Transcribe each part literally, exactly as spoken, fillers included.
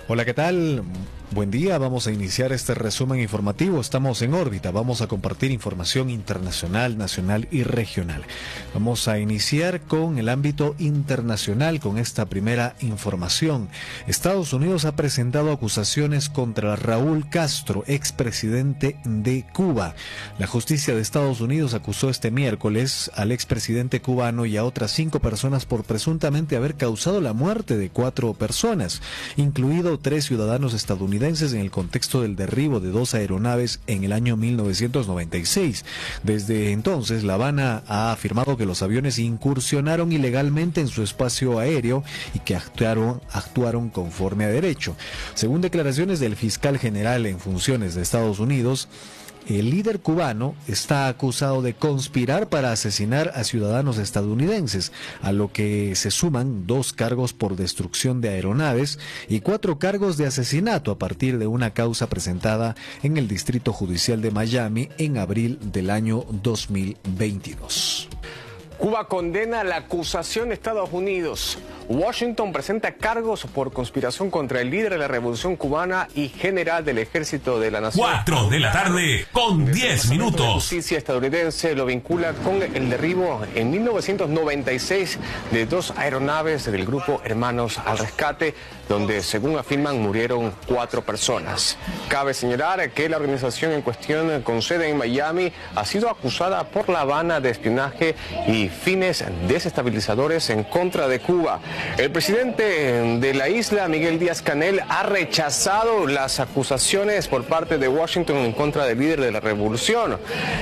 Hola, ¿qué tal? Buen día, vamos a iniciar este resumen informativo. Estamos en órbita, vamos a compartir información internacional, nacional y regional. Vamos a iniciar con el ámbito internacional con esta primera información. Estados Unidos ha presentado acusaciones contra Raúl Castro, expresidente de Cuba. La justicia de Estados Unidos acusó este miércoles al expresidente cubano y a otras cinco personas por presuntamente haber causado la muerte de cuatro personas, incluido tres ciudadanos estadounidenses en el contexto del derribo de dos aeronaves en el año mil novecientos noventa y seis. Desde entonces, La Habana ha afirmado que los aviones incursionaron ilegalmente en su espacio aéreo y que actuaron, actuaron conforme a derecho. Según declaraciones del fiscal general en funciones de Estados Unidos, el líder cubano está acusado de conspirar para asesinar a ciudadanos estadounidenses, a lo que se suman dos cargos por destrucción de aeronaves y cuatro cargos de asesinato a partir de una causa presentada en el Distrito Judicial de Miami en abril del año dos mil veintidós. Cuba condena la acusación de Estados Unidos. Washington presenta cargos por conspiración contra el líder de la Revolución Cubana y general del Ejército de la Nación. Cuatro de la tarde con diez minutos. La justicia estadounidense lo vincula con el derribo en mil novecientos noventa y seis de dos aeronaves del grupo Hermanos al Rescate, donde, según afirman, murieron cuatro personas. Cabe señalar que la organización en cuestión, con sede en Miami, ha sido acusada por La Habana de espionaje y fines desestabilizadores en contra de Cuba. El presidente de la isla, Miguel Díaz-Canel, ha rechazado las acusaciones por parte de Washington en contra del líder de la revolución.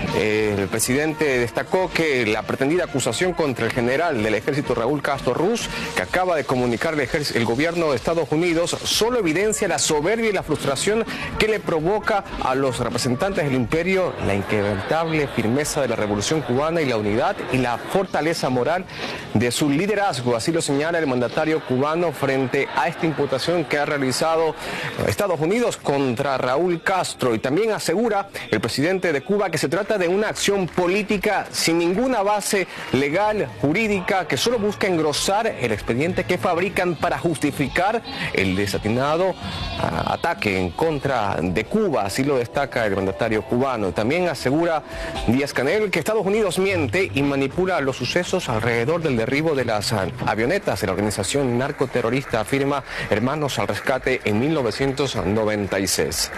El presidente destacó que la pretendida acusación contra el general del ejército Raúl Castro Ruz, que acaba de comunicar el, el gobierno de Estados Unidos, solo evidencia la soberbia y la frustración que le provoca a los representantes del imperio la inquebrantable firmeza de la revolución cubana y la unidad y la fortaleza moral de su liderazgo. Así lo señala el mandatario cubano frente a esta imputación que ha realizado Estados Unidos contra Raúl Castro. Y también asegura el presidente de Cuba que se trata de una acción política sin ninguna base legal, jurídica, que solo busca engrosar el expediente que fabrican para justificar el desatinado uh, ataque en contra de Cuba. Así lo destaca el mandatario cubano. También asegura Díaz-Canel que Estados Unidos miente y manipula los sucesos alrededor del derribo de las avionetas de la organización narcoterrorista, afirma Hermanos al Rescate, en mil novecientos noventa y seis.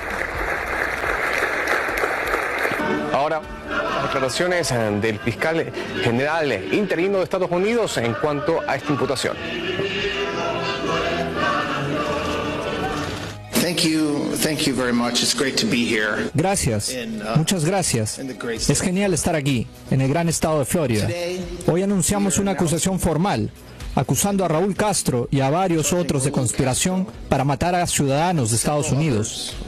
Ahora, declaraciones del fiscal general interino de Estados Unidos en cuanto a esta imputación. Gracias, muchas gracias. Es genial estar aquí, en el gran estado de Florida. Hoy anunciamos una acusación formal, acusando a Raúl Castro y a varios otros de conspiración para matar a ciudadanos de Estados Unidos.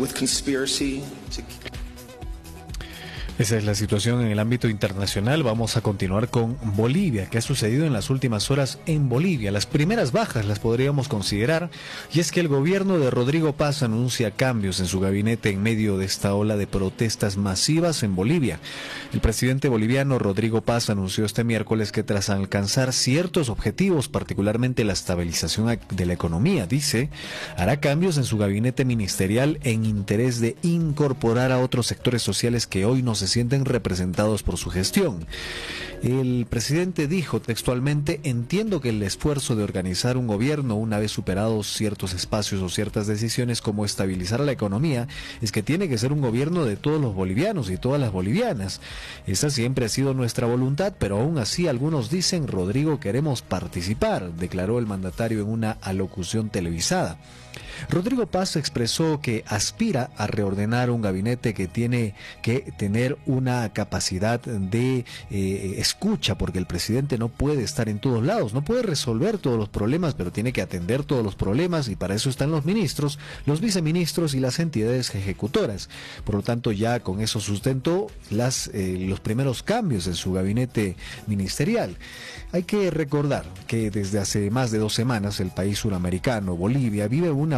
Esa es la situación en el ámbito internacional. Vamos a continuar con Bolivia. ¿Qué ha sucedido en las últimas horas en Bolivia? Las primeras bajas las podríamos considerar, y es que el gobierno de Rodrigo Paz anuncia cambios en su gabinete en medio de esta ola de protestas masivas en Bolivia. El presidente boliviano Rodrigo Paz anunció este miércoles que tras alcanzar ciertos objetivos, particularmente la estabilización de la economía, dice, hará cambios en su gabinete ministerial en interés de incorporar a otros sectores sociales que hoy no se sienten representados por su gestión. El presidente dijo textualmente: entiendo que el esfuerzo de organizar un gobierno una vez superados ciertos espacios o ciertas decisiones como estabilizar la economía es que tiene que ser un gobierno de todos los bolivianos y todas las bolivianas. Esa siempre ha sido nuestra voluntad, pero aún así algunos dicen: Rodrigo, queremos participar, declaró el mandatario en una alocución televisada. Rodrigo Paz expresó que aspira a reordenar un gabinete que tiene que tener una capacidad de eh, escucha, porque el presidente no puede estar en todos lados, no puede resolver todos los problemas, pero tiene que atender todos los problemas, y para eso están los ministros, los viceministros y las entidades ejecutoras. Por lo tanto, ya con eso sustentó las, eh, los primeros cambios en su gabinete ministerial. Hay que recordar que desde hace más de dos semanas el país suramericano, Bolivia, vive una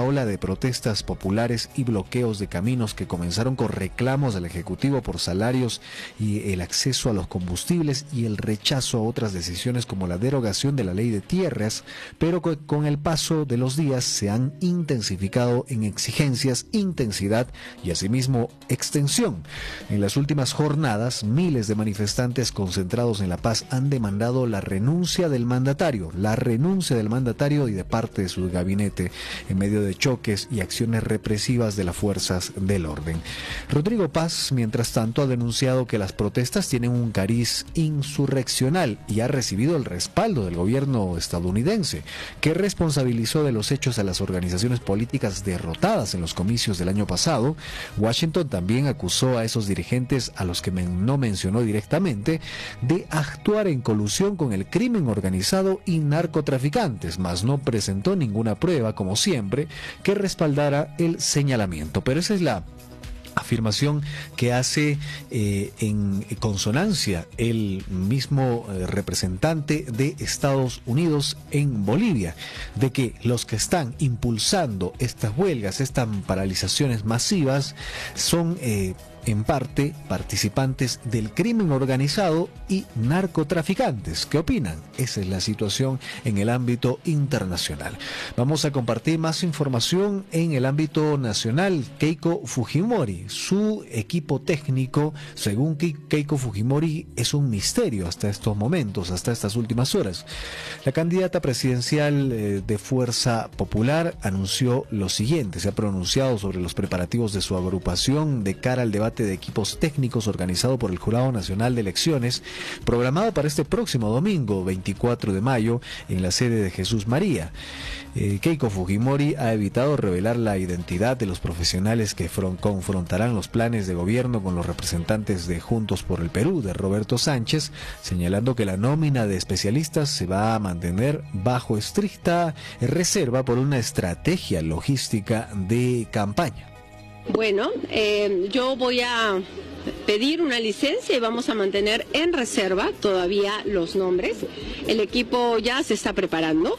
ola de protestas populares y bloqueos de caminos que comenzaron con reclamos del Ejecutivo por salarios y el acceso a los combustibles y el rechazo a otras decisiones como la derogación de la ley de tierras, pero con el paso de los días se han intensificado en exigencias, intensidad y asimismo extensión. En las últimas jornadas, miles de manifestantes concentrados en La Paz han demandado la renuncia del mandatario, la renuncia del mandatario y de parte de su gabinete en medio de choques y acciones represivas de las fuerzas del orden. Rodrigo Paz, mientras tanto, ha denunciado que las protestas tienen un cariz insurreccional y ha recibido el respaldo del gobierno estadounidense, que responsabilizó de los hechos a las organizaciones políticas derrotadas en los comicios del año pasado. Washington también acusó a esos dirigentes, a los que no mencionó directamente, de actuar en colusión con el crimen organizado y narcotraficantes, mas no presentó ninguna prueba, como siempre, que respaldara el señalamiento. Pero esa es la afirmación que hace eh, en consonancia el mismo eh, representante de Estados Unidos en Bolivia, de que los que están impulsando estas huelgas, estas paralizaciones masivas, son eh, en parte participantes del crimen organizado y narcotraficantes. ¿Qué opinan? Esa es la situación en el ámbito internacional. Vamos a compartir más información en el ámbito nacional. Keiko Fujimori, su equipo técnico, según Keiko Fujimori, es un misterio hasta estos momentos, hasta estas últimas horas. La candidata presidencial eh, de Fuerza Popular anunció lo siguiente: se ha pronunciado sobre los preparativos de su agrupación de cara al debate de equipos técnicos organizado por el Jurado Nacional de Elecciones, programado para este próximo domingo veinticuatro de mayo en la sede de Jesús María. Eh, Keiko Fujimori ha evitado revelar la identidad de los profesionales que confrontarán los planes de gobierno con los representantes de Juntos por el Perú, de Roberto Sánchez, señalando que la nómina de especialistas se va a mantener bajo estricta reserva por una estrategia logística de campaña. Bueno, eh, yo voy a pedir una licencia y vamos a mantener en reserva todavía los nombres. El equipo ya se está preparando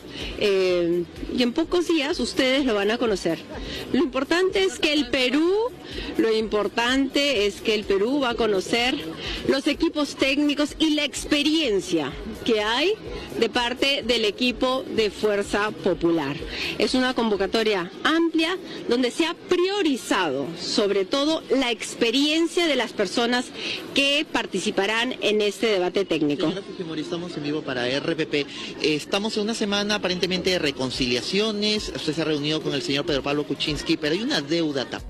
eh, y en pocos días ustedes lo van a conocer. Lo importante es que el Perú, lo importante es que el Perú va a conocer los equipos técnicos y la experiencia que hay de parte del equipo de Fuerza Popular. Es una convocatoria amplia donde se ha priorizado sobre todo la experiencia de las personas que participarán en este debate técnico. Señora Fujimori, estamos en vivo para R P P. Estamos en una semana aparentemente de reconciliaciones. Usted se ha reunido con el señor Pedro Pablo Kuczynski, pero hay una deuda también.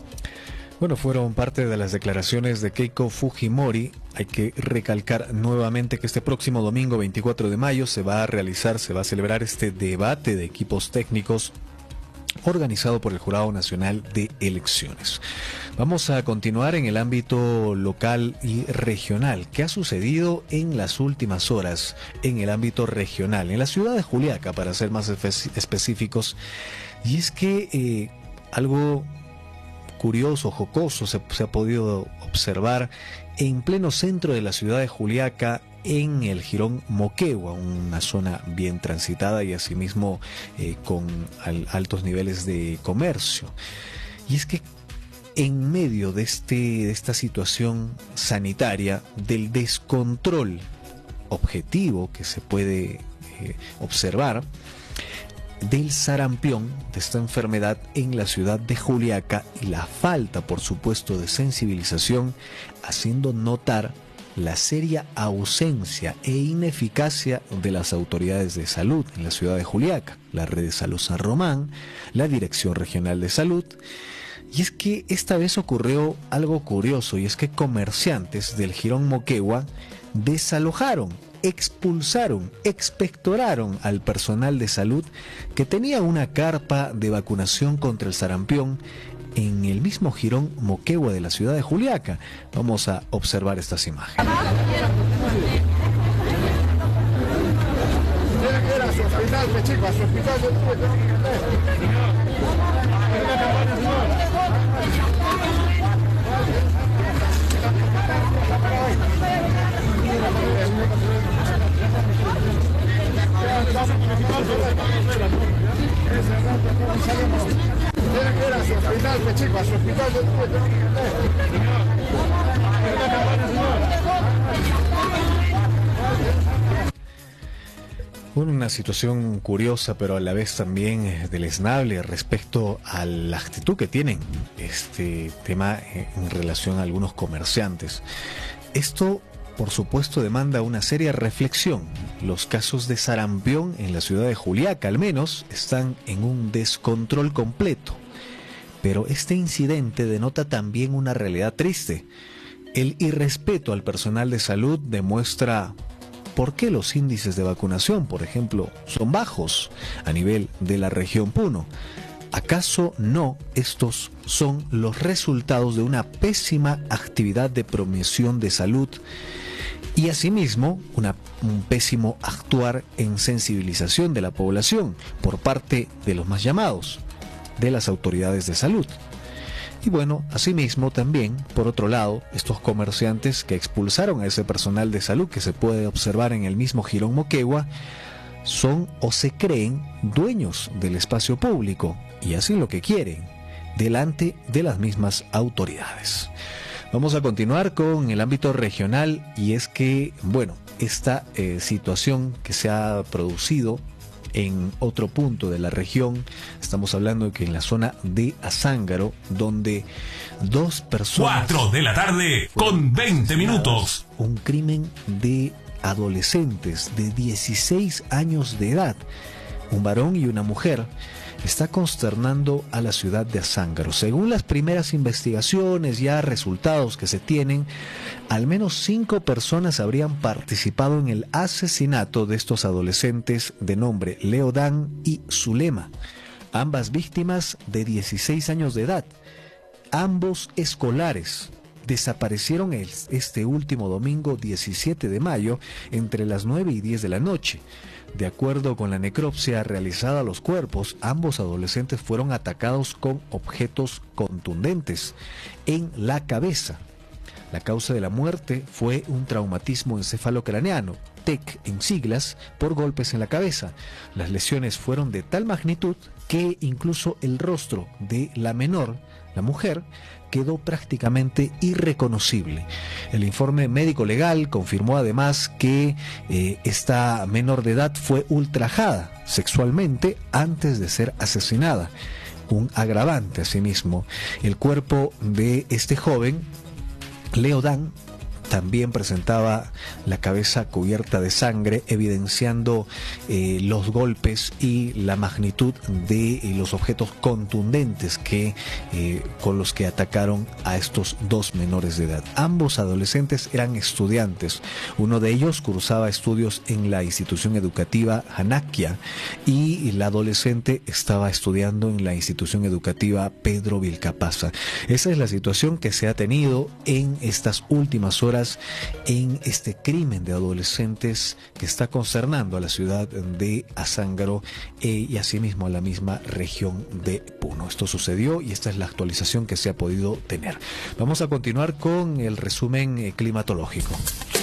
Bueno, fueron parte de las declaraciones de Keiko Fujimori. Hay que recalcar nuevamente que este próximo domingo veinticuatro de mayo se va a realizar, se va a celebrar este debate de equipos técnicos organizado por el Jurado Nacional de Elecciones. Vamos a continuar en el ámbito local y regional. ¿Qué ha sucedido en las últimas horas en el ámbito regional? En la ciudad de Juliaca, para ser más espe- específicos. Y es que eh, algo curioso, jocoso, se, se ha podido observar en pleno centro de la ciudad de Juliaca, en el jirón Moquegua, una zona bien transitada y asimismo eh, con al, altos niveles de comercio. Y es que en medio de, este, de esta situación sanitaria, del descontrol objetivo que se puede eh, observar, del sarampión, de esta enfermedad en la ciudad de Juliaca, y la falta, por supuesto, de sensibilización, haciendo notar la seria ausencia e ineficacia de las autoridades de salud en la ciudad de Juliaca, la Red de Salud San Román, la Dirección Regional de Salud. Y es que esta vez ocurrió algo curioso, y es que comerciantes del jirón Moquegua desalojaron, expulsaron, expectoraron al personal de salud que tenía una carpa de vacunación contra el sarampión en el mismo jirón Moquegua de la ciudad de Juliaca. Vamos a observar estas imágenes. su hospital, pues, chico, a su hospital. Una situación curiosa, pero a la vez también deleznable respecto a la actitud que tienen este tema en relación a algunos comerciantes. Esto, por supuesto, demanda una seria reflexión. Los casos de sarampión en la ciudad de Juliaca, al menos, están en un descontrol completo. Pero este incidente denota también una realidad triste. El irrespeto al personal de salud demuestra por qué los índices de vacunación, por ejemplo, son bajos a nivel de la región Puno. ¿Acaso no estos son los resultados de una pésima actividad de promoción de salud y asimismo una, un pésimo actuar en sensibilización de la población por parte de los más llamados, de las autoridades de salud? Y bueno, asimismo también, por otro lado, estos comerciantes que expulsaron a ese personal de salud que se puede observar en el mismo Jirón Moquegua, son o se creen dueños del espacio público y hacen lo que quieren delante de las mismas autoridades. Vamos a continuar con el ámbito regional y es que, bueno, esta eh, situación que se ha producido en otro punto de la región, estamos hablando de que en la zona de Azángaro, donde dos personas... cuatro de la tarde con veinte minutos. Un crimen de adolescentes de dieciséis años de edad, un varón y una mujer, está consternando a la ciudad de Azángaro. Según las primeras investigaciones, ya resultados que se tienen, al menos cinco personas habrían participado en el asesinato de estos adolescentes de nombre Leodán y Zulema, ambas víctimas de dieciséis años de edad, ambos escolares. Desaparecieron el, este último domingo diecisiete de mayo entre las nueve y diez de la noche. De acuerdo con la necropsia realizada a los cuerpos, ambos adolescentes fueron atacados con objetos contundentes en la cabeza. La causa de la muerte fue un traumatismo encefalocraneano, T E C en siglas, por golpes en la cabeza. Las lesiones fueron de tal magnitud que incluso el rostro de la menor, la mujer, quedó prácticamente irreconocible. El informe médico legal confirmó además que eh, esta menor de edad fue ultrajada sexualmente antes de ser asesinada, un agravante asimismo. El cuerpo de este joven, Leodán, también presentaba la cabeza cubierta de sangre, evidenciando eh, los golpes y la magnitud de eh, los objetos contundentes que, eh, con los que atacaron a estos dos menores de edad. Ambos adolescentes eran estudiantes. Uno de ellos cursaba estudios en la institución educativa Janaquia y la adolescente estaba estudiando en la institución educativa Pedro Vilcapasa. Esa es la situación que se ha tenido en estas últimas horas en este crimen de adolescentes que está concernando a la ciudad de Azángaro eh, y asimismo a la misma región de Puno. Esto sucedió y esta es la actualización que se ha podido tener. Vamos a continuar con el resumen eh, climatológico.